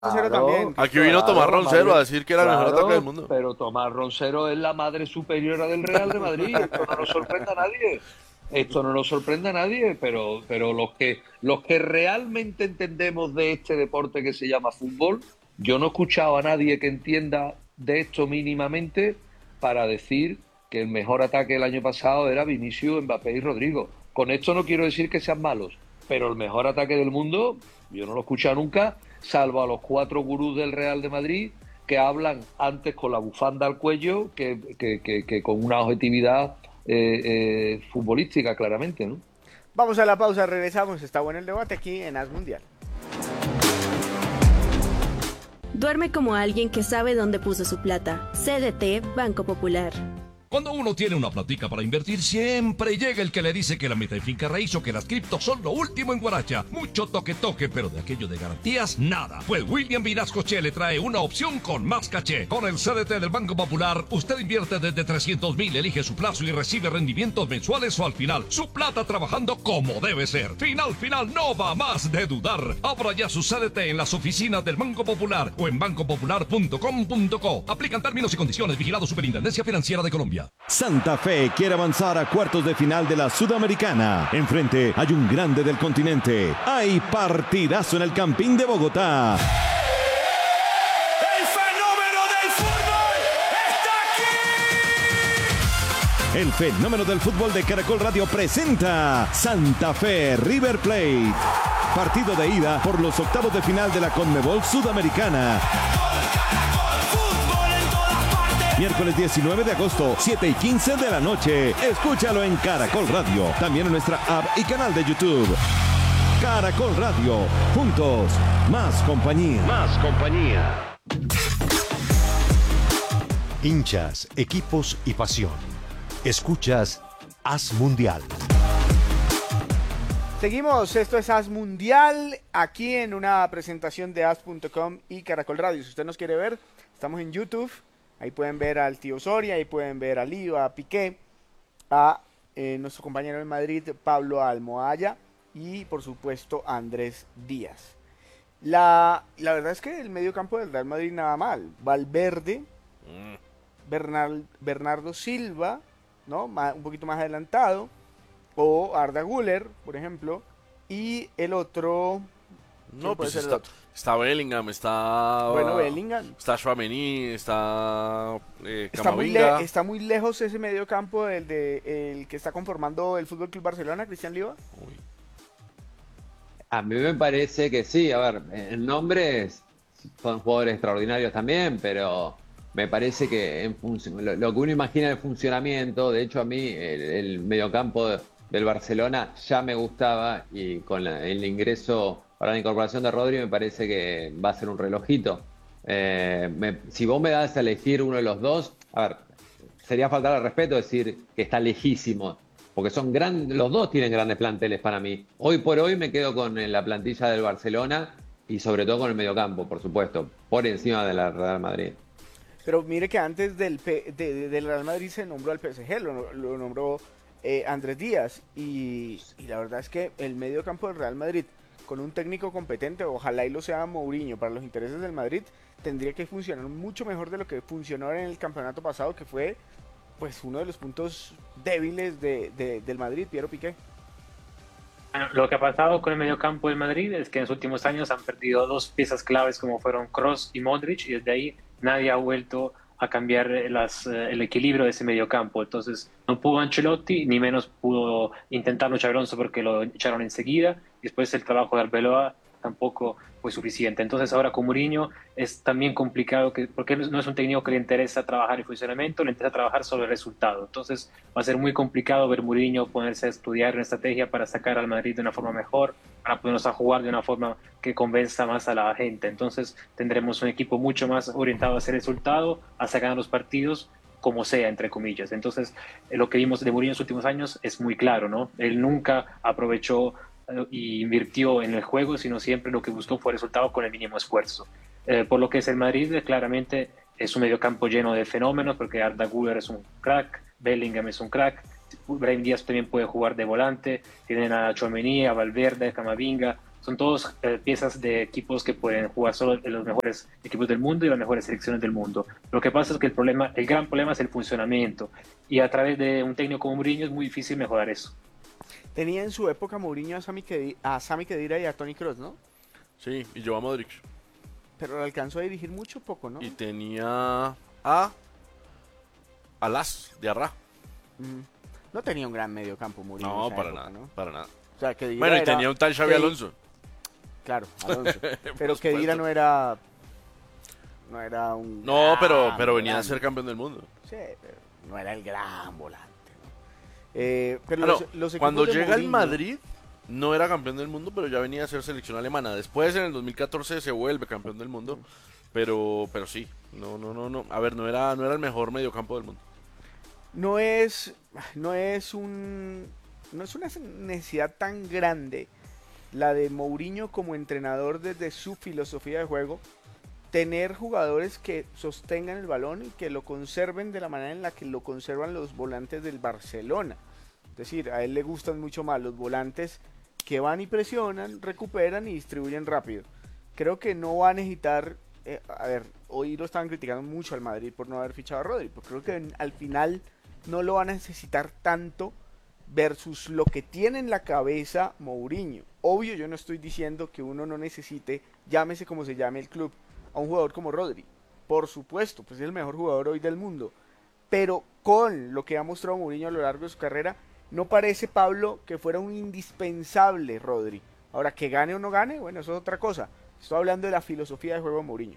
Roncero Claro, también. Aquí vino Tomás claro, Roncero Madrid, a decir que era el mejor ataque del claro, mundo. pero Tomás Roncero es la madre superiora del Real de Madrid. Esto no nos sorprende a nadie. Esto no nos sorprende a nadie, pero los que realmente entendemos de este deporte que se llama fútbol, yo no he escuchado a nadie que entienda de esto mínimamente para decir que el mejor ataque del año pasado era Vinicius, Mbappé y Rodrigo. Con esto no quiero decir que sean malos, pero el mejor ataque del mundo, yo no lo he escuchado nunca, salvo a los cuatro gurús del Real de Madrid que hablan antes con la bufanda al cuello que con una objetividad futbolística, claramente, ¿no? Vamos a la pausa, regresamos. Está bueno el debate aquí en As Mundial. Duerme como alguien que sabe dónde puso su plata. CDT Banco Popular. Cuando uno tiene una platica para invertir, siempre llega el que le dice que la meta en finca raíz o que las criptos son lo último en Guaracha. Mucho toque, pero de aquello de garantías, nada. Pues William Vinasco Che le trae una opción con más caché. Con el CDT del Banco Popular, usted invierte desde 300,000, elige su plazo y recibe rendimientos mensuales o al final. Su plata trabajando como debe ser. Final, no va más de dudar. Abra ya su CDT en las oficinas del Banco Popular o en bancopopular.com.co. Aplican términos y condiciones. Vigilado Superintendencia Financiera de Colombia. Santa Fe quiere avanzar a cuartos de final de la Sudamericana. Enfrente hay un grande del continente. Hay partidazo en el Campín de Bogotá. ¡El fenómeno del fútbol está aquí! El fenómeno del fútbol de Caracol Radio presenta Santa Fe River Plate. Partido de ida por los octavos de final de la Conmebol Sudamericana. Miércoles 19 de agosto, 7:15 de la noche. Escúchalo en Caracol Radio. También en nuestra app y canal de YouTube. Caracol Radio. Juntos. Más compañía. Más compañía. Hinchas, equipos y pasión. Escuchas As Mundial. Seguimos, esto es As Mundial, aquí en una presentación de as.com y Caracol Radio. Si usted nos quiere ver, estamos en YouTube. Ahí pueden ver al tío Soria, ahí pueden ver a Lío, a Piqué, a nuestro compañero en Madrid, Pablo Almohaya, y por supuesto a Andrés Díaz. La verdad es que el medio campo del Real Madrid nada mal. Valverde, Bernardo Silva, ¿no? Un poquito más adelantado, o Arda Güler, por ejemplo, y el otro... No, pues el otro? está Bellingham, está... Bueno, Bellingham. Está Tchouaméni, está Está Camavinga. está muy lejos ese medio campo el que está conformando el Fútbol Club Barcelona, Cristian Liva. Uy. A mí me parece que sí, a ver, en nombres son jugadores extraordinarios también, pero me parece que lo que uno imagina el funcionamiento, de hecho a mí el mediocampo del Barcelona ya me gustaba y con el ingreso, ahora la incorporación de Rodri me parece que va a ser un relojito. Si vos me das a elegir uno de los dos, a ver, sería faltar al respeto decir que está lejísimo. Porque son grandes, los dos tienen grandes planteles para mí. Hoy por hoy me quedo con la plantilla del Barcelona y sobre todo con el mediocampo, por supuesto, por encima de la Real Madrid. Pero mire que antes del Real Madrid se nombró al PSG, lo nombró Andrés Díaz. Y la verdad es que el medio campo del Real Madrid, con un técnico competente, ojalá y lo sea Mourinho, para los intereses del Madrid, tendría que funcionar mucho mejor de lo que funcionó en el campeonato pasado, que fue pues uno de los puntos débiles del Madrid, Piero Piqué. Bueno, lo que ha pasado con el mediocampo del Madrid es que en los últimos años han perdido dos piezas claves como fueron Kroos y Modric, y desde ahí nadie ha vuelto a cambiar el equilibrio de ese mediocampo. Entonces no pudo Ancelotti, ni menos pudo intentarlo Xabi Alonso porque lo echaron enseguida. Después el trabajo de Arbeloa tampoco fue suficiente. Entonces ahora con Mourinho es también complicado porque no es un técnico que le interesa trabajar el funcionamiento, le interesa trabajar sobre el resultado. Entonces va a ser muy complicado ver Mourinho ponerse a estudiar una estrategia para sacar al Madrid de una forma mejor, para ponernos a jugar de una forma que convenza más a la gente. Entonces tendremos un equipo mucho más orientado hacia el resultado, a sacar los partidos como sea, entre comillas. Entonces lo que vimos de Mourinho en los últimos años es muy claro, ¿no? Él nunca aprovechó y invirtió en el juego, sino siempre lo que buscó fue resultado con el mínimo esfuerzo. Por lo que es el Madrid, claramente es un mediocampo lleno de fenómenos, porque Arda Güler es un crack, Bellingham es un crack, Brahim Díaz también puede jugar de volante, tienen a Tchouaméni, a Valverde, a Camavinga, son todos piezas de equipos que pueden jugar solo en los mejores equipos del mundo y las mejores selecciones del mundo. Lo que pasa es que el gran problema es el funcionamiento, y a través de un técnico como Mourinho es muy difícil mejorar eso. Tenía en su época Mourinho a Sami Khedira y a Toni Kroos, ¿no? Sí, y yo a Modric. Pero lo alcanzó a dirigir mucho poco, ¿no? Y tenía a Alas de Arra. No tenía un gran medio campo Mourinho. No, en esa para época, nada, ¿no? para nada. O sea, Khedira Bueno, y era... tenía un tal Xavi Alonso. Claro, Alonso. Pero Por Khedira supuesto. no era un... No, gran pero venía a volante. ser campeón del mundo. Sí, pero no era el gran volante, ¿no? Pero No, los equipos cuando de llega el Mourinho- Madrid, no era campeón del mundo, pero ya venía a ser selección alemana. Después, en el 2014, se vuelve campeón del mundo. Pero sí, no. A ver, no era el mejor mediocampo del mundo. no es una necesidad tan grande la de Mourinho como entrenador desde su filosofía de juego, tener jugadores que sostengan el balón y que lo conserven de la manera en la que lo conservan los volantes del Barcelona. Es decir, a él le gustan mucho más los volantes que van y presionan, recuperan y distribuyen rápido. Creo que no va a necesitar... a ver, hoy lo estaban criticando mucho al Madrid por no haber fichado a Rodri, pero creo que al final no lo van a necesitar tanto versus lo que tiene en la cabeza Mourinho. Obvio, yo no estoy diciendo que uno no necesite, llámese como se llame el club, a un jugador como Rodri. Por supuesto, pues es el mejor jugador hoy del mundo. Pero con lo que ha mostrado Mourinho a lo largo de su carrera, no parece, Pablo, que fuera un indispensable Rodri. Ahora, que gane o no gane, bueno, eso es otra cosa. Estoy hablando de la filosofía de juego de Mourinho.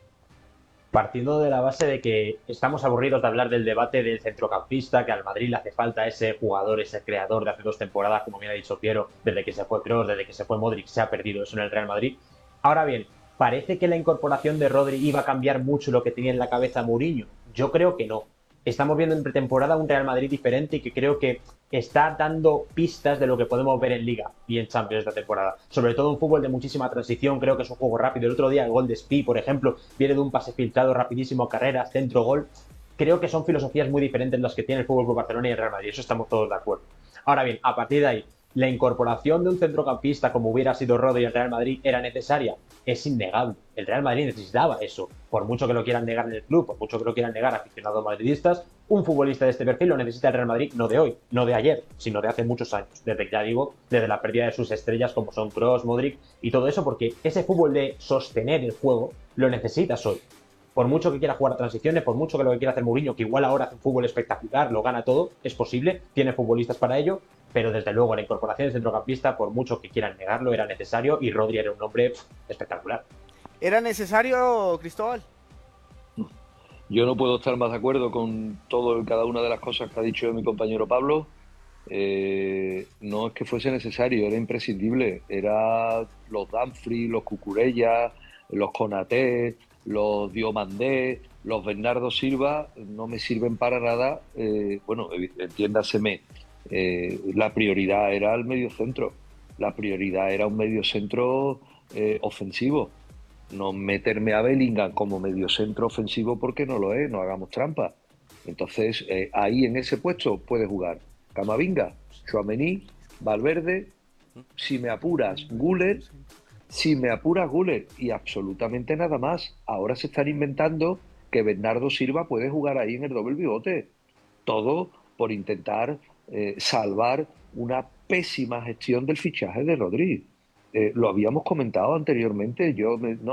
Partiendo de la base de que estamos aburridos de hablar del debate del centrocampista, que al Madrid le hace falta ese jugador, ese creador de hace 2 temporadas, como bien ha dicho Piero, desde que se fue Kroos, desde que se fue Modric, se ha perdido eso en el Real Madrid. Ahora bien, ¿parece que la incorporación de Rodri iba a cambiar mucho lo que tenía en la cabeza Mourinho? Yo creo que no. Estamos viendo en pretemporada un Real Madrid diferente y que creo que está dando pistas de lo que podemos ver en Liga y en Champions esta temporada. Sobre todo un fútbol de muchísima transición, creo que es un juego rápido. El otro día el gol de Spi, por ejemplo, viene de un pase filtrado rapidísimo a carreras, centro, gol. Creo que son filosofías muy diferentes las que tiene el fútbol por Barcelona y el Real Madrid, eso estamos todos de acuerdo. Ahora bien, a partir de ahí, la incorporación de un centrocampista como hubiera sido Rodri al Real Madrid era necesaria, es innegable. El Real Madrid necesitaba eso. Por mucho que lo quieran negar en el club, por mucho que lo quieran negar aficionados madridistas, un futbolista de este perfil lo necesita el Real Madrid no de hoy, no de ayer, sino de hace muchos años. Desde, ya digo, desde la pérdida de sus estrellas como son Kroos, Modric y todo eso, porque ese fútbol de sostener el juego lo necesitas hoy. Por mucho que quiera jugar a transiciones, por mucho que lo que quiera hacer Mourinho, que igual ahora hace un fútbol espectacular, lo gana todo, es posible, tiene futbolistas para ello, pero desde luego la incorporación del centrocampista, por mucho que quieran negarlo, era necesario y Rodri era un hombre espectacular. ¿Era necesario, Cristóbal? Yo no puedo estar más de acuerdo con todo y cada una de las cosas que ha dicho mi compañero Pablo. No es que fuese necesario, era imprescindible. Era los Dumfries, los Cucurella, los Konaté, los Diomandé, los Bernardo Silva, no me sirven para nada. Bueno, entiéndaseme, la prioridad era el mediocentro. La prioridad era un mediocentro ofensivo. No meterme a Bellingham como mediocentro ofensivo porque no lo es, no hagamos trampa. Entonces, ahí en ese puesto puede jugar Camavinga, Tchouaméni, Valverde, si me apuras, Güler, y absolutamente nada más. Ahora se están inventando que Bernardo Silva puede jugar ahí en el doble pivote. Todo por intentar salvar una pésima gestión del fichaje de Rodri. Lo habíamos comentado anteriormente. El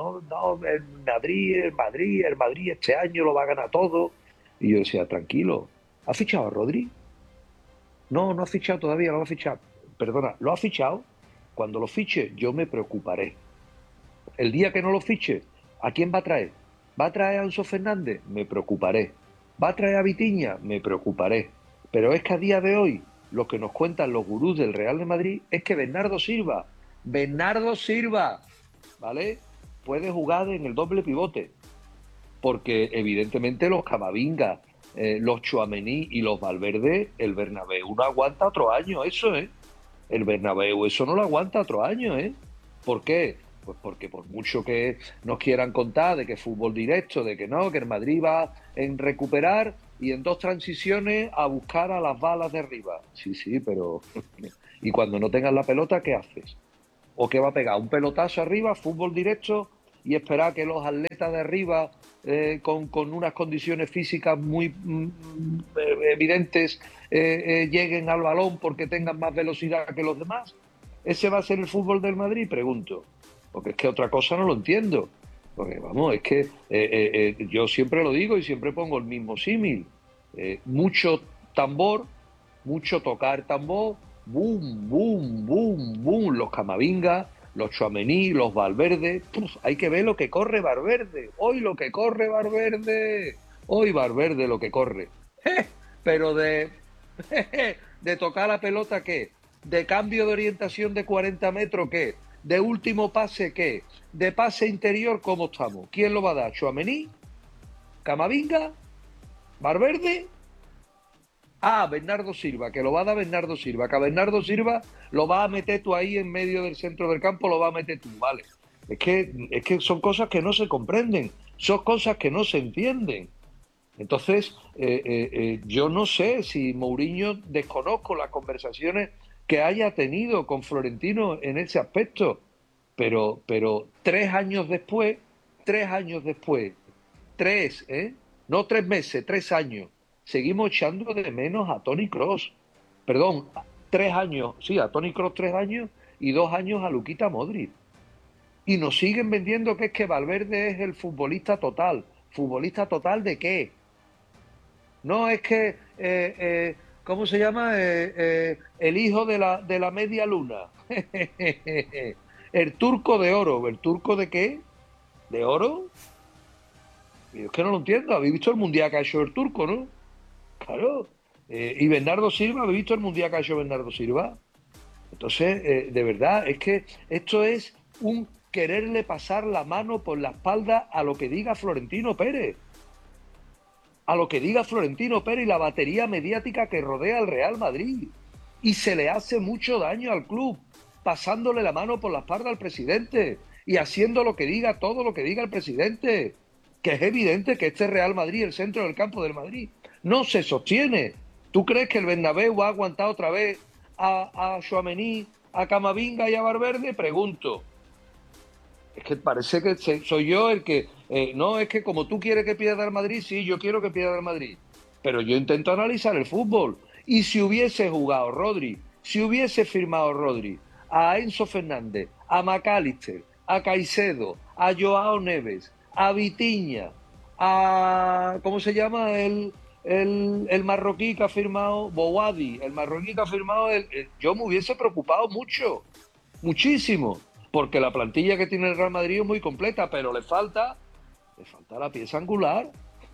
Madrid este año lo va a ganar todo. Y yo decía, tranquilo, ¿ha fichado a Rodri? No ha fichado todavía, no lo ha fichado. Perdona, ¿lo ha fichado? Cuando lo fiche, yo me preocuparé. El día que no lo fiche, ¿a quién va a traer? ¿Va a traer a Enzo Fernández? Me preocuparé. ¿Va a traer a Vitinha? Me preocuparé. Pero es que a día de hoy, lo que nos cuentan los gurús del Real de Madrid es que Bernardo Silva, ¿vale?, puede jugar en el doble pivote. Porque evidentemente los Camavinga, los Tchouaméni y los Valverde, el Bernabéu no aguanta otro año eso, ¿eh? El Bernabéu eso no lo aguanta otro año, ¿eh? ¿Por qué? Pues porque por mucho que nos quieran contar de que fútbol directo, de que no, que el Madrid va en recuperar y en 2 transiciones a buscar a las balas de arriba. Sí, pero... ¿Y cuando no tengas la pelota, qué haces? ¿O qué va a pegar? ¿Un pelotazo arriba, fútbol directo y esperar que los atletas de arriba con unas condiciones físicas muy evidentes lleguen al balón porque tengan más velocidad que los demás? ¿Ese va a ser el fútbol del Madrid? Pregunto. Porque es que otra cosa no lo entiendo. Porque vamos, es que yo siempre lo digo y siempre pongo el mismo símil. Mucho tambor, mucho tocar tambor, boom, boom, boom, boom, los Camavinga, los Tchouaméni, los Valverde. Hay que ver lo que corre Valverde. Hoy lo que corre Valverde. Hoy Valverde lo que corre. Pero de tocar la pelota, ¿qué? De cambio de orientación de 40 metros, ¿qué? De último pase, ¿qué? De pase interior, ¿cómo estamos? ¿Quién lo va a dar? ¿Tchouaméni? ¿Camavinga? ¿Valverde? Bernardo Silva, que lo va a dar Bernardo Silva, que a Bernardo Silva lo vas a meter tú ahí en medio del centro del campo, lo vas a meter tú, vale. Es que son cosas que no se comprenden, son cosas que no se entienden. Entonces, yo no sé si Mourinho, desconozco las conversaciones que haya tenido con Florentino en ese aspecto, pero 3 años después, no 3 meses, 3 años, seguimos echando de menos a Toni Kroos. Perdón, 3 años, sí, a Toni Kroos 3 años y 2 años a Luka Modric. Y nos siguen vendiendo que es que Valverde es el futbolista total. ¿Futbolista total de qué? No es que, ¿cómo se llama? El hijo de la media luna. El turco de oro. ¿El turco de qué? ¿De oro? Yo es que no lo entiendo. ¿Habéis visto el mundial que ha hecho el turco, no? Claro. ¿Y Bernardo Silva? ¿Habéis visto el mundial que ha hecho Bernardo Silva? Entonces, de verdad, es que esto es un quererle pasar la mano por la espalda a lo que diga Florentino Pérez. A lo que diga Florentino Pérez y la batería mediática que rodea al Real Madrid. Y se le hace mucho daño al club, pasándole la mano por la espalda al presidente y haciendo lo que diga, todo lo que diga el presidente. Que es evidente que este Real Madrid, el centro del campo del Madrid, no se sostiene. ¿Tú crees que el Bernabéu ha aguantado otra vez a Tchouaméni, a Camavinga y a Valverde? Pregunto. Es que parece que soy yo el que... no, es que como tú quieres que pierda el Madrid, sí, yo quiero que pierda el Madrid. Pero yo intento analizar el fútbol. Y si hubiese jugado Rodri, si hubiese firmado Rodri, a Enzo Fernández, a McAllister, a Caicedo, a Joao Neves, a Vitinha, a... ¿cómo se llama? El marroquí que ha firmado, Bouadi, el marroquí que ha firmado... yo me hubiese preocupado mucho, muchísimo. Porque la plantilla que tiene el Real Madrid es muy completa, pero le falta la pieza angular.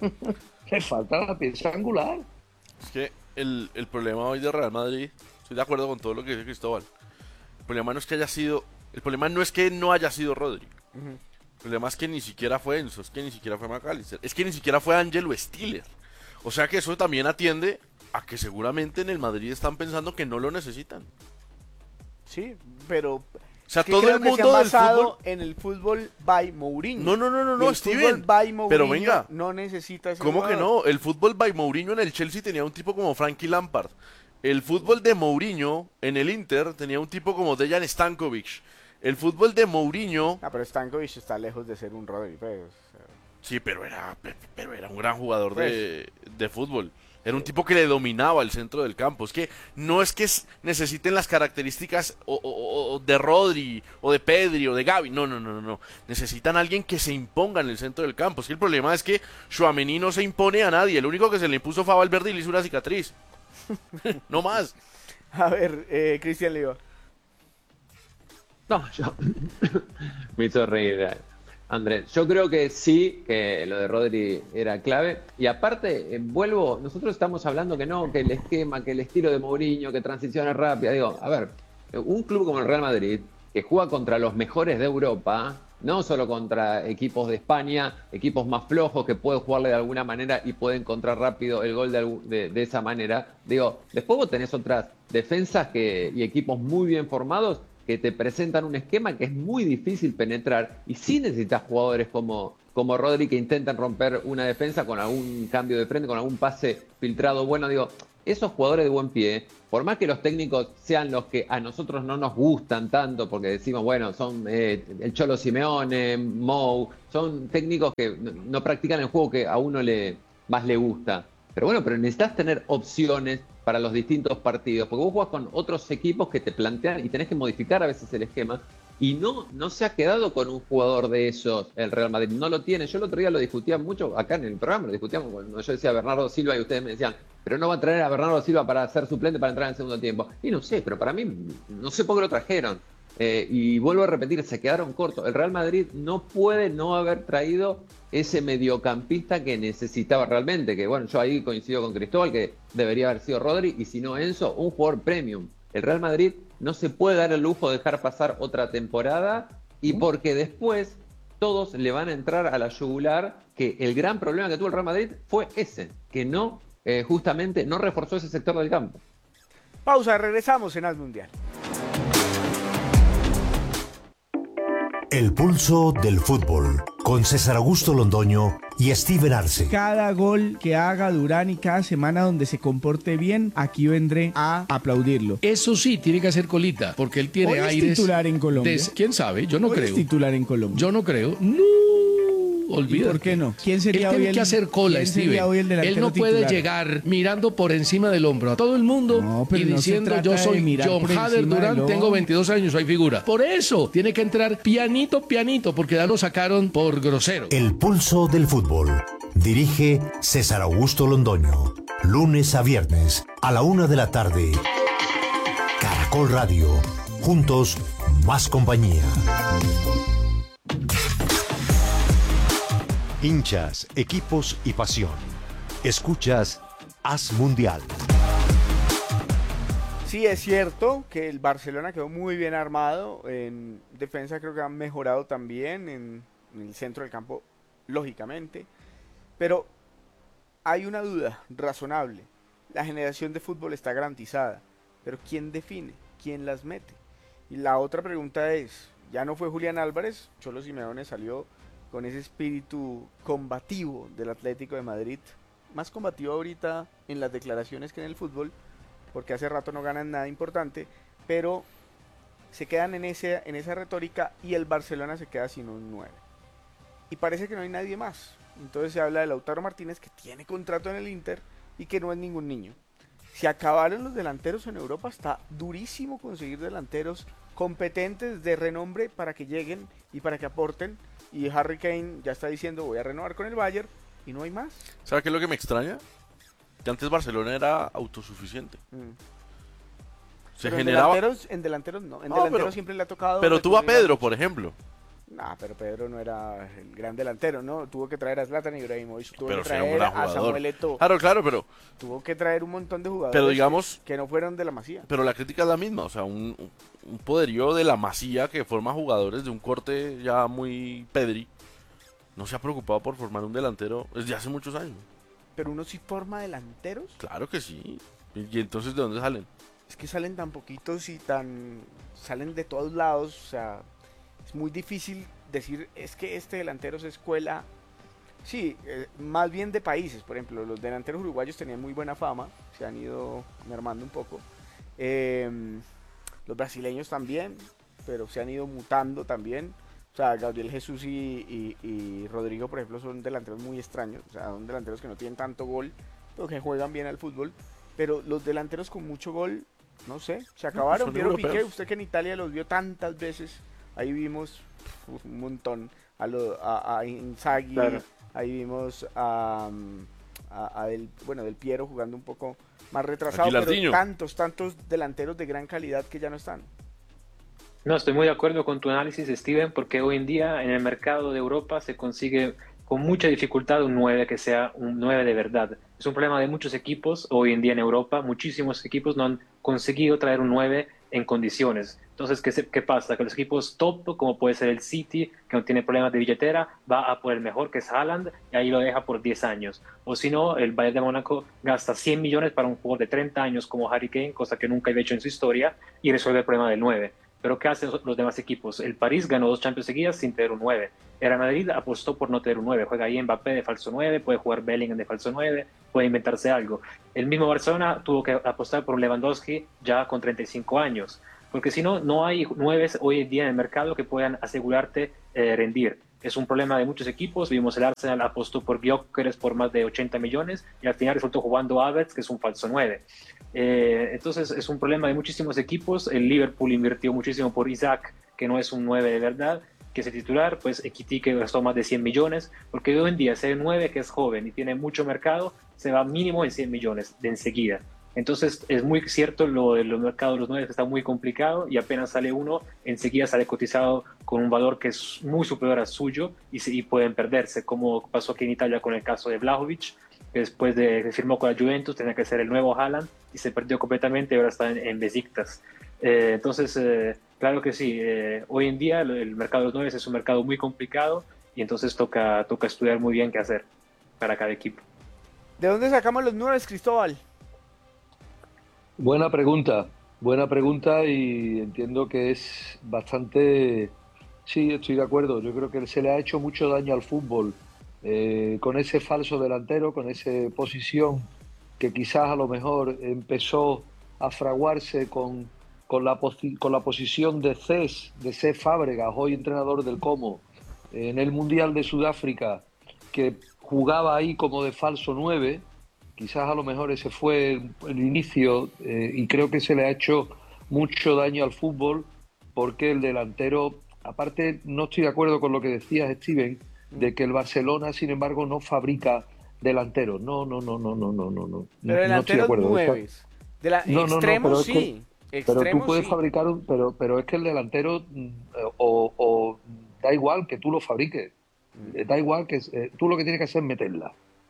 Le falta la pieza angular. Es que el problema hoy de Real Madrid, estoy de acuerdo con todo lo que dice Cristóbal. El problema no es que haya sido, el problema no es que no haya sido Rodri. El problema es que ni siquiera fue Enzo, es que ni siquiera fue McAllister, es que ni siquiera fue Ángelo Stiller. O sea que eso también atiende a que seguramente en el Madrid están pensando que no lo necesitan. Sí, pero... O sea, que todo creo el que mundo se ha del basado fútbol en el fútbol by Mourinho. No, el Steven. fútbol by Mourinho Pero venga, no necesita ese ¿cómo que jugador? no? El fútbol by Mourinho en el Chelsea tenía un tipo como Frankie Lampard. El fútbol de Mourinho en el Inter tenía un tipo como Dejan Stankovic. El fútbol de Mourinho... pero Stankovic está lejos de ser un Rodri, pues. Sí, pero era un gran jugador de fútbol. Era un tipo que le dominaba el centro del campo. Es que no es que necesiten las características o de Rodri, o de Pedri, o de Gavi. No. Necesitan a alguien que se imponga en el centro del campo. Es que el problema es que Tchouaméni no se impone a nadie. El único que se le impuso fue a Valverde y le hizo una cicatriz. No más. A ver, Cristian Leiva. No, yo... Me hizo reír, Andrés. Yo creo que sí, que lo de Rodri era clave. Y aparte, vuelvo, nosotros estamos hablando que no, que el esquema, que el estilo de Mourinho, que transiciones rápidas. Digo, a ver, un club como el Real Madrid, que juega contra los mejores de Europa, no solo contra equipos de España, equipos más flojos que pueden jugarle de alguna manera y pueden encontrar rápido el gol de esa manera. Digo, después vos tenés otras defensas y equipos muy bien formados que te presentan un esquema que es muy difícil penetrar y sí necesitas jugadores como Rodri que intentan romper una defensa con algún cambio de frente, con algún pase filtrado bueno. Digo, esos jugadores de buen pie, por más que los técnicos sean los que a nosotros no nos gustan tanto, porque decimos, bueno, son el Cholo Simeone, Mou, son técnicos que no practican el juego que a uno más le gusta. Pero bueno, pero necesitas tener opciones para los distintos partidos, porque vos jugás con otros equipos que te plantean y tenés que modificar a veces el esquema. Y no se ha quedado con un jugador de esos el Real Madrid, no lo tiene. Yo el otro día lo discutía mucho, acá en el programa lo discutíamos cuando yo decía Bernardo Silva y ustedes me decían, pero no va a traer a Bernardo Silva para ser suplente para entrar en el segundo tiempo. Y no sé, pero para mí, no sé por qué lo trajeron. Y vuelvo a repetir, se quedaron cortos. El Real Madrid no puede no haber traído ese mediocampista que necesitaba realmente, que bueno, yo ahí coincido con Cristóbal, que debería haber sido Rodri, y si no Enzo, un jugador premium. El Real Madrid no se puede dar el lujo de dejar pasar otra temporada, y porque después todos le van a entrar a la yugular, que el gran problema que tuvo el Real Madrid fue ese, que no, justamente no reforzó ese sector del campo. Pausa, regresamos en As Mundial. El pulso del fútbol, con César Augusto Londoño y Steven Arce. Cada gol que haga Durán y cada semana donde se comporte bien, aquí vendré a aplaudirlo. Eso sí, tiene que hacer colita, porque él tiene ¿Hoy aires... es titular en Colombia? ¿Quién sabe? Yo no ¿Hoy creo. es titular en Colombia? Yo no creo. No, olvídate. ¿Y por qué no? ¿Quién sería él hoy tiene que hacer cola, Steven. Él no puede titular? llegar mirando por encima del hombro a todo el mundo y diciendo yo soy John Hader Durán, tengo 22 años, soy figura. Por eso tiene que entrar pianito, porque ya lo sacaron por grosero. El pulso del fútbol. Dirige César Augusto Londoño. Lunes a viernes a la 1 de la tarde. Caracol Radio. Juntos, más compañía. Hinchas, equipos y pasión. Escuchas As Mundial. Sí, es cierto que el Barcelona quedó muy bien armado. En defensa creo que han mejorado también. En el centro del campo, lógicamente. Pero hay una duda razonable. La generación de fútbol está garantizada. Pero ¿quién define? ¿Quién las mete? Y la otra pregunta es, ya no fue Julián Álvarez. Cholo Simeone salió con ese espíritu combativo del Atlético de Madrid. Más combativo ahorita en las declaraciones que en el fútbol, porque hace rato no ganan nada importante, pero se quedan en esa retórica y el Barcelona se queda sin un 9. Y parece que no hay nadie más. Entonces se habla de Lautaro Martínez, que tiene contrato en el Inter y que no es ningún niño. Se acabaron los delanteros en Europa, está durísimo conseguir delanteros competentes de renombre para que lleguen y para que aporten. Y Harry Kane ya está diciendo voy a renovar con el Bayern y no hay más. ¿Sabe qué es lo que me extraña? Que antes Barcelona era autosuficiente. Se pero generaba... en delanteros no, en delanteros pero, siempre le ha tocado... Pero tuvo a Pedro, por ejemplo. Nah, pero Pedro no era el gran delantero, ¿no? Tuvo que traer a Zlatan Ibrahimovic, tuvo pero que traer a Samuel Eto'o. Claro, pero... Tuvo que traer un montón de jugadores pero digamos, que no fueron de la Masía. Pero la crítica es la misma, o sea, un poderío de la Masía que forma jugadores de un corte ya muy pedri. No se ha preocupado por formar un delantero desde hace muchos años. ¿Pero uno sí forma delanteros? Claro que sí. ¿Y entonces de dónde salen? Es que salen tan poquitos y salen de todos lados, o sea, es muy difícil decir, es que este delantero se escuela. Sí, más bien de países, por ejemplo, los delanteros uruguayos tenían muy buena fama, se han ido mermando un poco. Los brasileños también, pero se han ido mutando también. O sea, Gabriel Jesús y Rodrigo, por ejemplo, son delanteros muy extraños. O sea, son delanteros que no tienen tanto gol, pero que juegan bien al fútbol. Pero los delanteros con mucho gol, no sé, se acabaron. Piero Piqué, usted que en Italia los vio tantas veces, ahí vimos un montón a Inzaghi, claro. Ahí vimos del Piero jugando un poco más retrasado, pero tantos delanteros de gran calidad que ya no están. No, estoy muy de acuerdo con tu análisis, Steven, porque hoy en día en el mercado de Europa se consigue con mucha dificultad un 9 que sea un 9 de verdad. Es un problema de muchos equipos hoy en día en Europa. Muchísimos equipos no han conseguido traer un 9 en condiciones. Entonces, ¿qué pasa? Que los equipos top, como puede ser el City, que no tiene problemas de billetera, va a por el mejor, que es Haaland, y ahí lo deja por 10 años. O si no, el Bayern de Mónaco gasta 100 millones para un jugador de 30 años como Harry Kane, cosa que nunca había hecho en su historia, y resuelve el problema del 9. Pero ¿qué hacen los demás equipos? El París ganó 2 Champions seguidas sin tener un 9. El Real Madrid apostó por no tener un 9. Juega ahí Mbappé de falso 9, puede jugar Bellingham de falso 9, puede inventarse algo. El mismo Barcelona tuvo que apostar por un Lewandowski ya con 35 años. Porque si no, no hay 9 hoy en día en el mercado que puedan asegurarte rendir. Es un problema de muchos equipos. Vimos el Arsenal apostó por Gyökeres por más de 80 millones y al final resultó jugando Havertz, que es un falso 9. Entonces es un problema de muchísimos equipos. El Liverpool invirtió muchísimo por Isaac, que no es un 9 de verdad, que es el titular. Pues Ekitike que gastó más de 100 millones, porque hoy en día ese 9 que es joven y tiene mucho mercado, se va mínimo en 100 millones de enseguida. Entonces es muy cierto lo del mercado de los 9 que está muy complicado y apenas sale uno, enseguida sale cotizado con un valor que es muy superior al suyo y pueden perderse, como pasó aquí en Italia con el caso de Vlahovic, que después de que firmó con la Juventus tenía que ser el nuevo Haaland y se perdió completamente y ahora está en Besiktas. Entonces, claro que sí, hoy en día el mercado de los 9 es un mercado muy complicado y entonces toca estudiar muy bien qué hacer para cada equipo. ¿De dónde sacamos los 9, Cristóbal? Buena pregunta y entiendo que es bastante... Sí, estoy de acuerdo. Yo creo que se le ha hecho mucho daño al fútbol con ese falso delantero, con esa posición que quizás a lo mejor empezó a fraguarse con la posición de Cesc Fábregas, hoy entrenador del Como, en el Mundial de Sudáfrica, que jugaba ahí como de falso 9. Quizás a lo mejor ese fue el inicio y creo que se le ha hecho mucho daño al fútbol porque el delantero, aparte no estoy de acuerdo con lo que decías, Steven, de que el Barcelona, sin embargo, no fabrica delanteros. No. Pero delanteros no 9. Extremos sí. Pero tú puedes fabricar pero es que el delantero o da igual que tú lo fabriques. Da igual que tú lo que tienes que hacer es meterla.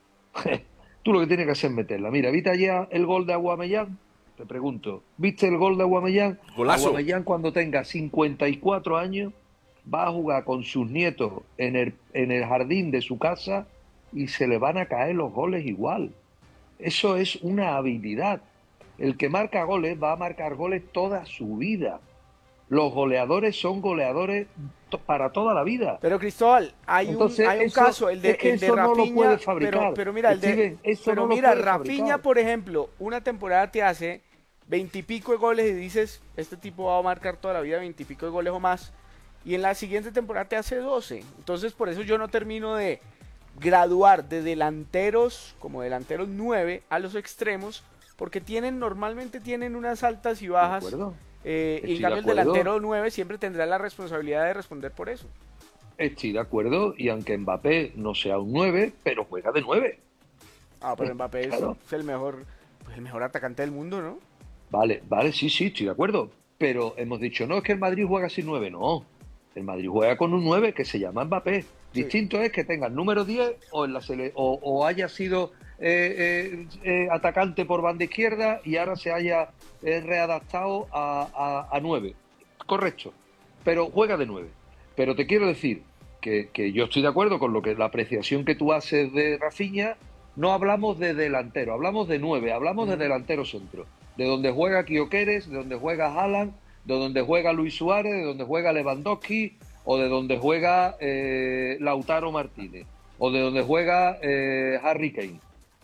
Tú lo que tienes que hacer es meterla. Mira, ¿viste ya el gol de Aubameyang? Te pregunto, ¿viste el gol de Aubameyang? Golazo. Aubameyang cuando tenga 54 años va a jugar con sus nietos en el jardín de su casa y se le van a caer los goles igual. Eso es una habilidad. El que marca goles va a marcar goles toda su vida. Los goleadores son goleadores para toda la vida. Pero Cristóbal, hay un caso, el de Rafinha, pero mira, Rafinha, por ejemplo, una temporada te hace 20 y pico de goles y dices, este tipo va a marcar toda la vida 20 y pico de goles o más, y en la siguiente temporada te hace 12. Entonces por eso yo no termino de graduar de delanteros como delanteros 9 a los extremos, porque normalmente tienen unas altas y bajas. En cambio el delantero 9 siempre tendrá la responsabilidad de responder por eso. Estoy de acuerdo, y aunque Mbappé no sea un 9, pero juega de 9. Pero Mbappé es el mejor atacante del mundo, ¿no? Vale, sí, estoy de acuerdo. Pero hemos dicho, no, es que el Madrid juega sin 9, no. El Madrid juega con un 9 que se llama Mbappé. Distinto es que tenga el número 10 o haya sido atacante por banda izquierda y ahora se haya readaptado a 9. Correcto. Pero juega de 9. Pero te quiero decir que yo estoy de acuerdo con la apreciación que tú haces de Rafinha. No hablamos de delantero, hablamos de 9, hablamos de delantero centro. De donde juega Gyökeres, de donde juega Haaland, de donde juega Luis Suárez, de donde juega Lewandowski, o de donde juega Lautaro Martínez, o de donde juega Harry Kane.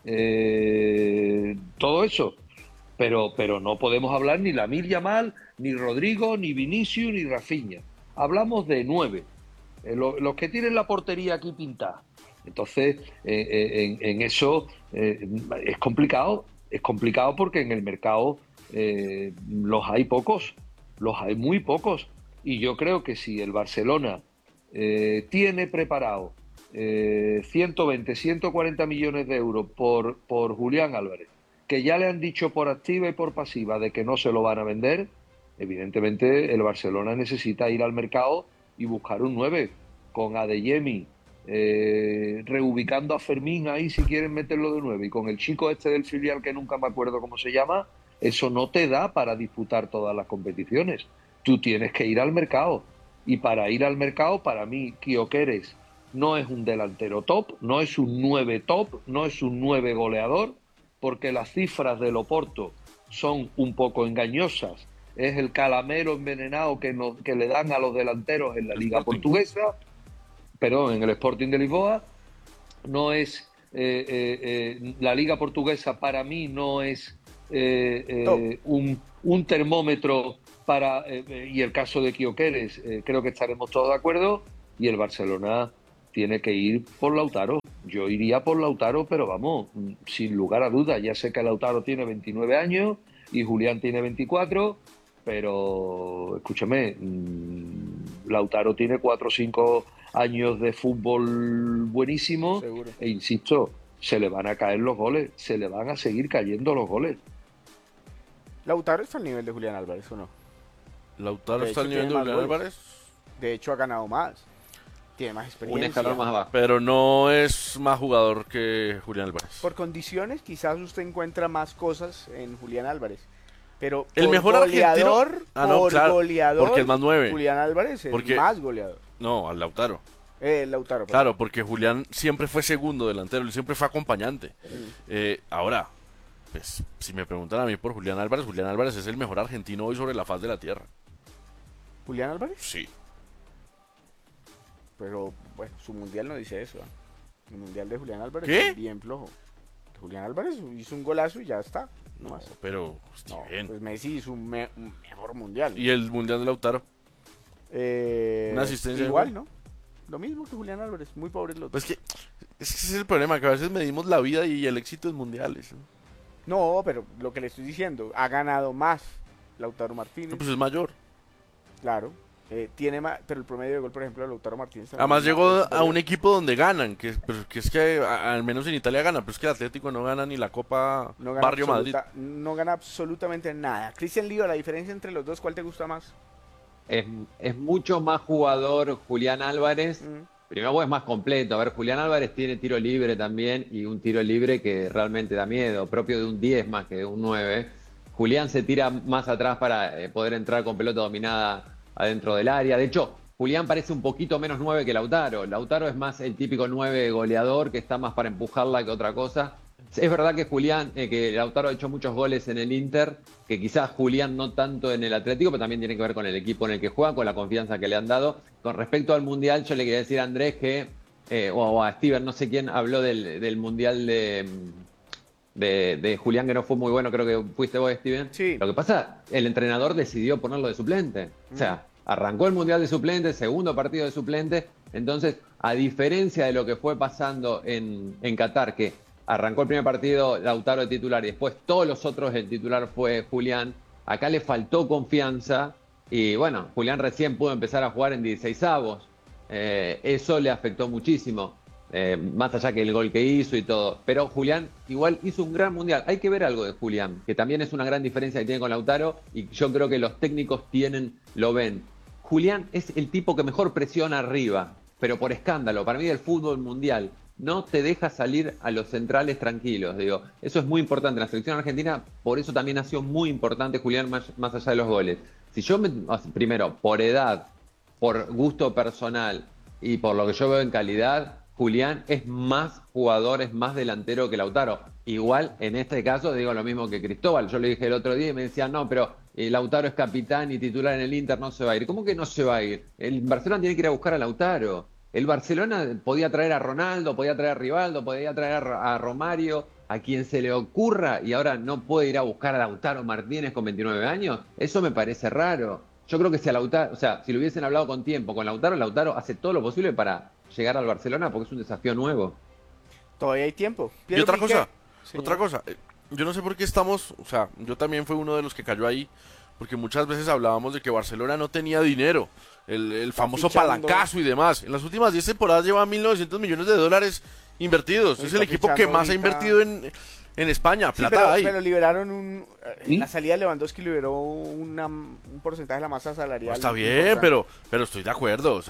Todo eso. Pero no podemos hablar ni Lamine Yamal, ni Rodrigo, ni Vinicius, ni Rafinha. Hablamos de 9. Los que tienen la portería aquí pintada. Entonces, en eso es complicado. Es complicado porque en el mercado los hay pocos. Los hay muy pocos. Y yo creo que si el Barcelona tiene preparado 120, 140 millones de euros por Julián Álvarez, que ya le han dicho por activa y por pasiva de que no se lo van a vender, evidentemente el Barcelona necesita ir al mercado y buscar un 9 con Adeyemi, reubicando a Fermín ahí si quieren meterlo de 9, y con el chico este del filial que nunca me acuerdo cómo se llama. Eso no te da para disputar todas las competiciones. Tú tienes que ir al mercado, y para ir al mercado, para mí, Gyökeres no es un delantero top, no es un 9 top, no es un 9 goleador, porque las cifras del Oporto son un poco engañosas es el calamero envenenado que le dan a los delanteros en la Liga Portuguesa, perdón, en el Sporting de Lisboa. No es la Liga Portuguesa, para mí no es un termómetro para, y el caso de Gyökeres, creo que estaremos todos de acuerdo, y el Barcelona tiene que ir por Lautaro. Yo iría por Lautaro, pero vamos, sin lugar a dudas. Ya sé que Lautaro tiene 29 años y Julián tiene 24, pero escúchame, Lautaro tiene 4 o 5 años de fútbol buenísimo. Seguro. E insisto, se le van a caer los goles, se le van a seguir cayendo los goles. ¿Lautaro está al nivel de Julián Álvarez o no? ¿Lautaro está al nivel de Julián Álvarez? De hecho, ha ganado más. Tiene más experiencia. Un escalón más abajo. Pero no es más jugador que Julián Álvarez. Por condiciones, quizás usted encuentra más cosas en Julián Álvarez. Pero el mejor goleador, claro, goleador, porque es más 9. Julián Álvarez es más goleador. No, al Lautaro. Lautaro. Claro, porque Julián siempre fue segundo delantero, él siempre fue acompañante. Ahora, pues, si me preguntan a mí por Julián Álvarez es el mejor argentino hoy sobre la faz de la tierra. ¿Julián Álvarez? Sí. Pero, bueno, su mundial no dice eso. El mundial de Julián Álvarez es bien flojo. Julián Álvarez hizo un golazo y ya está. No, pero bien. Pues Messi hizo un mejor mundial. ¿Y el mundial de Lautaro? Una asistencia igual, ¿no? Lo mismo que Julián Álvarez, muy pobres los dos. Pues ese es el problema, que a veces medimos la vida y el éxito en mundiales. No, pero lo que le estoy diciendo, ha ganado más Lautaro Martínez. No, pues es mayor. Claro. Tiene más, pero el promedio de gol, por ejemplo, de Lautaro Martínez. Además llegó a un equipo donde ganan, que es que al menos en Italia ganan, pero es que el Atlético no gana ni la Copa Barrio Madrid. No gana absolutamente nada. Cristian Lío, la diferencia entre los dos, ¿cuál te gusta más? Es mucho más jugador Julián Álvarez. Primero es más completo. A ver, Julián Álvarez tiene tiro libre también, y un tiro libre que realmente da miedo, propio de un 10 más que de un 9. Julián se tira más atrás para poder entrar con pelota dominada adentro del área. De hecho, Julián parece un poquito menos 9 que Lautaro. Lautaro es más el típico 9 goleador que está más para empujarla que otra cosa. Es verdad que que Lautaro ha hecho muchos goles en el Inter, que quizás Julián no tanto en el Atlético, pero también tiene que ver con el equipo en el que juega, con la confianza que le han dado. Con respecto al Mundial, yo le quería decir a Andrés que, o a Steven, no sé quién habló del Mundial de Julián, que no fue muy bueno, creo que fuiste vos, Steven. Sí. Lo que pasa, el entrenador decidió ponerlo de suplente. O sea, arrancó el Mundial de suplente, segundo partido de suplente. Entonces, a diferencia de lo que fue pasando en Qatar, que arrancó el primer partido Lautaro de titular y después todos los otros el titular fue Julián, acá le faltó confianza y bueno, Julián recién pudo empezar a jugar en 16avos. Eso le afectó muchísimo, más allá que el gol que hizo y todo. Pero Julián igual hizo un gran mundial. Hay que ver algo de Julián, que también es una gran diferencia que tiene con Lautaro, y yo creo que los técnicos lo ven. Julián es el tipo que mejor presiona arriba, pero por escándalo. Para mí el fútbol mundial no te deja salir a los centrales tranquilos. Digo, eso es muy importante en la selección argentina, por eso también ha sido muy importante Julián más allá de los goles. Si yo primero, por edad, por gusto personal y por lo que yo veo en calidad, Julián es más jugador, es más delantero que Lautaro. Igual, en este caso, digo lo mismo que Cristóbal. Yo le dije el otro día y me decían, no, pero Lautaro es capitán y titular en el Inter, no se va a ir. ¿Cómo que no se va a ir? El Barcelona tiene que ir a buscar a Lautaro. El Barcelona podía traer a Ronaldo, podía traer a Rivaldo, podía traer a Romario, a quien se le ocurra, y ahora no puede ir a buscar a Lautaro Martínez con 29 años. Eso me parece raro. Yo creo que si si lo hubiesen hablado con tiempo con Lautaro hace todo lo posible para llegar al Barcelona, porque es un desafío nuevo. Todavía hay tiempo. Y otra cosa, yo no sé por qué yo también fui uno de los que cayó ahí, porque muchas veces hablábamos de que Barcelona no tenía dinero, el famoso palancazo y demás. En las últimas 10 temporadas lleva 1.900 millones de dólares invertidos. Es el equipo que más ha invertido en España. Sí, pero liberaron en la salida de Lewandowski liberó un porcentaje de la masa salarial. Está bien, pero estoy de acuerdo.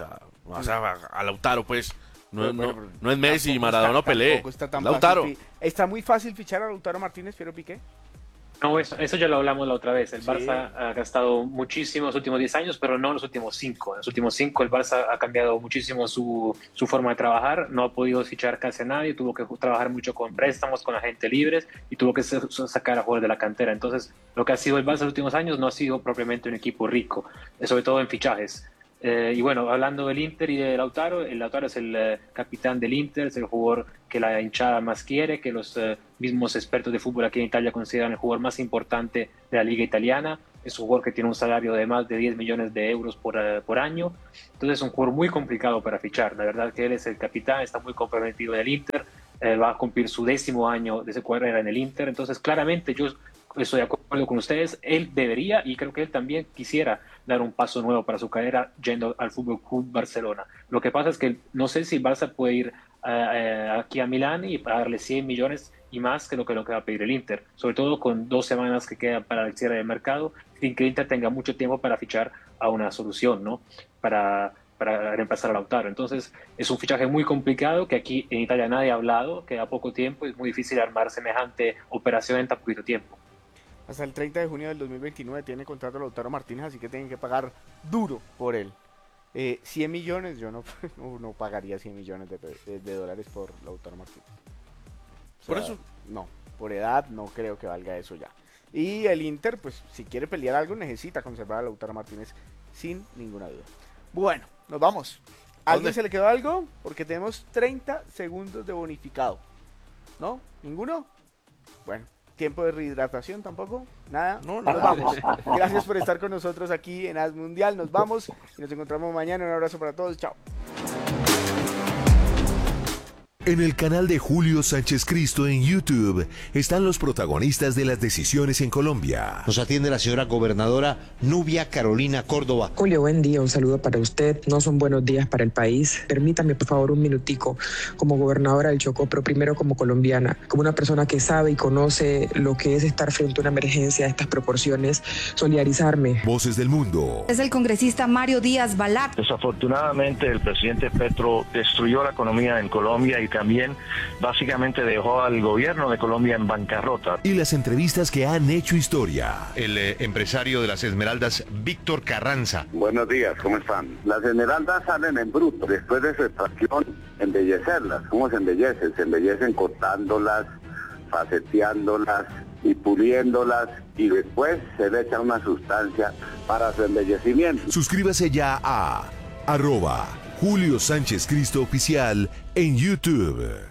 A Lautaro, pues, no es Messi, Maradona, Pelé. Lautaro. Está muy fácil fichar a Lautaro Martínez, Piero Piqué. No, eso ya lo hablamos la otra vez. El Barça ha gastado muchísimo en los últimos 10 años, pero no en los últimos 5. En los últimos 5 el Barça ha cambiado muchísimo su forma de trabajar, no ha podido fichar casi a nadie, tuvo que trabajar mucho con préstamos, con agentes libres y tuvo que sacar a jugadores de la cantera. Entonces, lo que ha sido el Barça en los últimos años no ha sido propiamente un equipo rico, sobre todo en fichajes. Y bueno, hablando del Inter y de Lautaro, el Lautaro es el capitán del Inter, es el jugador que la hinchada más quiere, que los mismos expertos de fútbol aquí en Italia consideran el jugador más importante de la liga italiana. Es un jugador que tiene un salario de más de 10 millones de euros por año. Entonces es un jugador muy complicado para fichar. La verdad que él es el capitán, está muy comprometido en el Inter, va a cumplir su 10º año de su carrera en el Inter. Entonces claramente yo estoy de acuerdo con ustedes, él debería y creo que él también quisiera dar un paso nuevo para su carrera yendo al Fútbol Club Barcelona. Lo que pasa es que no sé si Barça puede ir aquí a Milán y pagarle 100 millones y más que lo que va a pedir el Inter, sobre todo con 2 semanas que quedan para el cierre del mercado, sin que el Inter tenga mucho tiempo para fichar a una solución, ¿no? Para reemplazar a Lautaro. Entonces es un fichaje muy complicado que aquí en Italia nadie ha hablado, queda poco tiempo y es muy difícil armar semejante operación en tan poquito tiempo. Hasta el 30 de junio del 2029 tiene contrato Lautaro Martínez, así que tienen que pagar duro por él. 100 millones, yo no pagaría 100 millones de dólares por Lautaro Martínez. O sea, ¿por eso? No, por edad no creo que valga eso ya. Y el Inter, pues si quiere pelear algo, necesita conservar a Lautaro Martínez sin ninguna duda. Bueno, nos vamos. ¿A alguien se le quedó algo? Porque tenemos 30 segundos de bonificado. ¿No? ¿Ninguno? Bueno. ¿Tiempo de rehidratación tampoco? ¿Nada? No, nos vamos. Gracias por estar con nosotros aquí en AS Mundial. Nos vamos y nos encontramos mañana. Un abrazo para todos. Chao. En el canal de Julio Sánchez Cristo en YouTube están los protagonistas de las decisiones en Colombia. Nos atiende la señora gobernadora Nubia Carolina Córdoba. Julio, buen día, un saludo para usted. No son buenos días para el país. Permítame, por favor, un minutico como gobernadora del Chocó, pero primero como colombiana, como una persona que sabe y conoce lo que es estar frente a una emergencia de estas proporciones, solidarizarme. Voces del mundo. Es el congresista Mario Díaz Balart. Desafortunadamente, el presidente Petro destruyó la economía en Colombia y también básicamente dejó al gobierno de Colombia en bancarrota. Y las entrevistas que han hecho historia. El empresario de las Esmeraldas, Víctor Carranza. Buenos días, ¿cómo están? Las Esmeraldas salen en bruto. Después de su extracción, embellecerlas. ¿Cómo se embellecen? Se embellecen cortándolas, faceteándolas y puliéndolas. Y después se le echa una sustancia para su embellecimiento. Suscríbase ya a @Julio Sánchez Cristo Oficial en YouTube.